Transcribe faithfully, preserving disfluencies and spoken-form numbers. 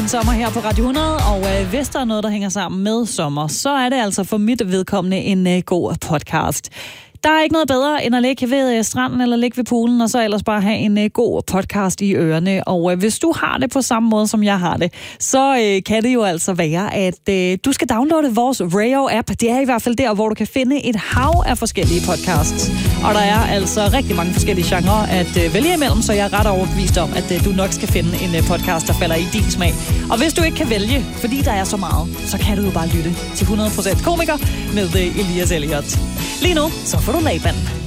din sommer her på Radio hundrede, og øh, hvis der er noget, der hænger sammen med sommer, så er det altså for mit vedkommende en øh, god podcast. Der er ikke noget bedre end at ligge ved stranden eller ligge ved poolen, og så ellers bare have en uh, god podcast i ørerne. Og uh, hvis du har det på samme måde, som jeg har det, så uh, kan det jo altså være, at uh, du skal downloade vores Rayo-app. Det er i hvert fald der, hvor du kan finde et hav af forskellige podcasts. Og der er altså rigtig mange forskellige genrer at uh, vælge imellem, så jeg er ret overbevist om, at uh, du nok skal finde en uh, podcast, der falder i din smag. Og hvis du ikke kan vælge, fordi der er så meget, så kan du jo bare lytte til hundrede procent komiker med uh, Elias Elliot. Lige nu, så får du Laban.